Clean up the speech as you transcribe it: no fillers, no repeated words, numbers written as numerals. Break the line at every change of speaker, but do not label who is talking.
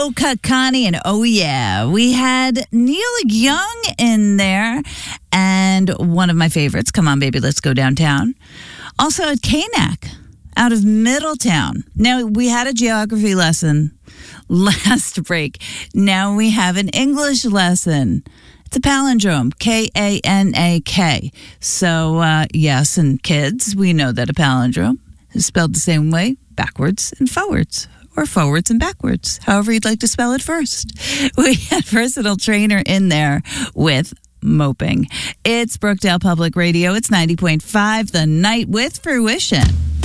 Cut Connie, and oh yeah, we had Neil Young in there, and one of my favorites, Come On Baby, Let's Go Downtown. Also at Kanak, out of Middletown. Now, we had a geography lesson last break. Now we have an English lesson. It's a palindrome, K-A-N-A-K. So, yes, and kids, we know that a palindrome is spelled the same way, backwards and forwards, or forwards and backwards, however you'd like to spell it first. We had personal trainer in there with moping. It's Brookdale Public Radio. It's 90.5, The Night with Fruition.